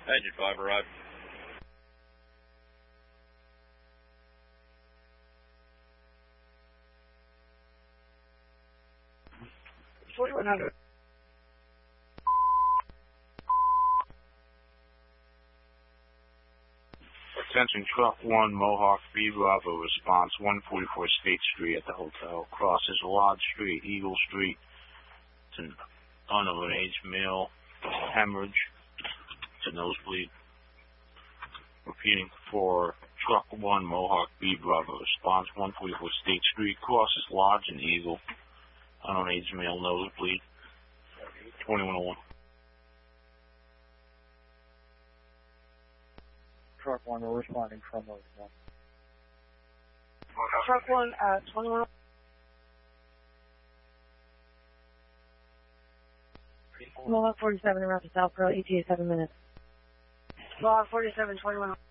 Engine 5 arrived. Attention Truck 1, Mohawk B Bravo, response 144 State Street at the hotel. Crosses Lodge Street, Eagle Street. It's an underage male, hemorrhage. It's a nosebleed. Repeating for Truck 1, Mohawk B Bravo, response 144 State Street. Crosses Lodge and Eagle. Underage male, nosebleed. 2101. Truck 1, we're responding from those one. Truck 1 at 21. Mohawk 47 around to South Pearl, ETA 7 minutes. Mohawk 47, 21.